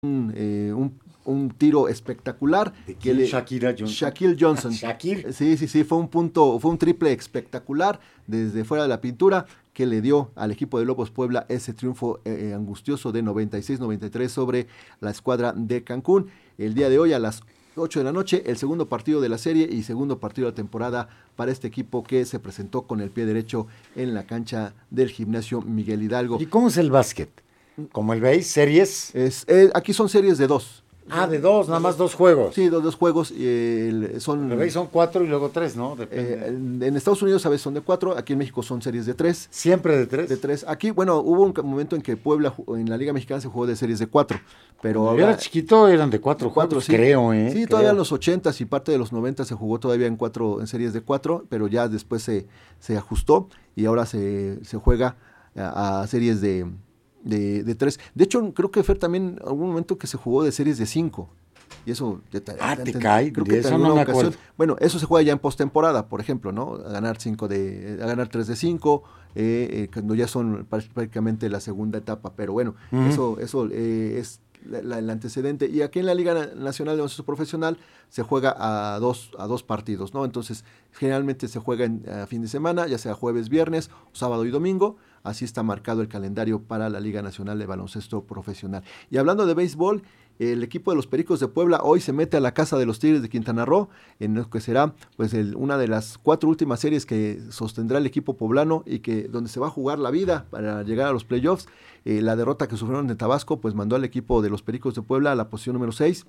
un tiro espectacular. Shaquille Johnson. Sí, fue un triple espectacular desde fuera de la pintura que le dio al equipo de Lobos Puebla ese triunfo angustioso de 96-93 sobre la escuadra de Cancún. El día de hoy a las 8 de la noche, el segundo partido de la serie y segundo partido de la temporada para este equipo que se presentó con el pie derecho en la cancha del gimnasio Miguel Hidalgo. ¿Y cómo es el básquet? ¿Como el béis? ¿Series? Aquí son series de 2. De 2, nada más 2 juegos. Sí, dos juegos. El béis son 4 y luego 3, ¿no? En Estados Unidos a veces son de 4, aquí en México son series de 3. ¿Siempre de 3? De 3. Aquí, bueno, hubo un momento en que Puebla en la Liga Mexicana se jugó de series de 4. Pero cuando era chiquito eran de 4 juegos, sí. creo, Sí, todavía en los 80s y parte de los 90 se jugó todavía en series de 4, pero ya después se ajustó y ahora se juega a series de 3. De hecho, creo que Fer también algún momento que se jugó de series de 5. Y eso te cae, creo que eso no me acuerdo. Bueno, eso se juega ya en postemporada, por ejemplo, ¿no? A ganar 3 de 5, cuando ya son prácticamente la segunda etapa, pero bueno, eso es el antecedente. Y aquí en la Liga Nacional de Baloncesto Profesional se juega a dos partidos, ¿no? Entonces, generalmente se juega a fin de semana, ya sea jueves, viernes, sábado y domingo. Así está marcado el calendario para la Liga Nacional de Baloncesto Profesional. Y hablando de béisbol, el equipo de los Pericos de Puebla hoy se mete a la casa de los Tigres de Quintana Roo, en lo que será pues una de las 4 últimas series que sostendrá el equipo poblano y donde se va a jugar la vida para llegar a los playoffs. La derrota que sufrieron en Tabasco pues mandó al equipo de los Pericos de Puebla a la posición número 6.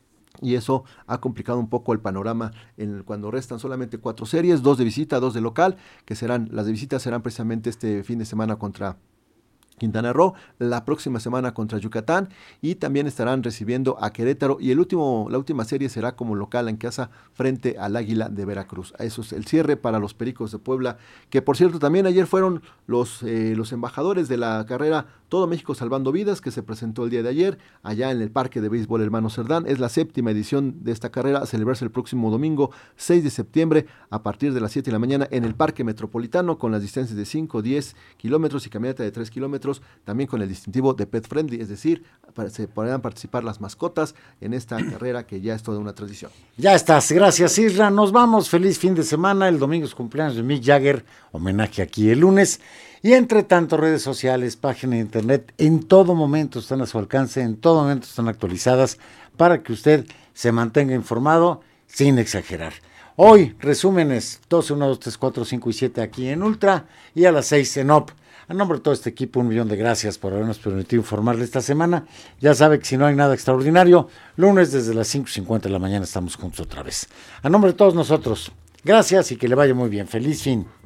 Y eso ha complicado un poco el panorama cuando restan solamente 4 series, 2 de visita, 2 de local, las de visita serán precisamente este fin de semana contra Quintana Roo, la próxima semana contra Yucatán y también estarán recibiendo a Querétaro y la última serie será como local en casa frente al Águila de Veracruz. Eso es el cierre para los Pericos de Puebla, que por cierto también ayer fueron los embajadores de la carrera Todo México Salvando Vidas, que se presentó el día de ayer allá en el Parque de Béisbol Hermano Cerdán. Es la 7ª edición de esta carrera a celebrarse el próximo domingo 6 de septiembre a partir de las 7 de la mañana en el Parque Metropolitano con las distancias de 5, 10 kilómetros y caminata de 3 kilómetros, también con el distintivo de Pet Friendly, es decir, se podrán participar las mascotas en esta carrera que ya es toda una tradición. Ya estás, gracias Isra, nos vamos, feliz fin de semana, el domingo es cumpleaños de Mick Jagger, homenaje aquí el lunes, y entre tanto redes sociales, página de internet, en todo momento están a su alcance, en todo momento están actualizadas para que usted se mantenga informado sin exagerar. Hoy, resúmenes 12, 1, 2, 3, 4, 5 y 7 aquí en Ultra y a las 6 en OP. A nombre de todo este equipo, 1,000,000 de gracias por habernos permitido informarle esta semana. Ya sabe que si no hay nada extraordinario, lunes desde las 5:50 de la mañana estamos juntos otra vez. A nombre de todos nosotros, gracias y que le vaya muy bien. Feliz fin.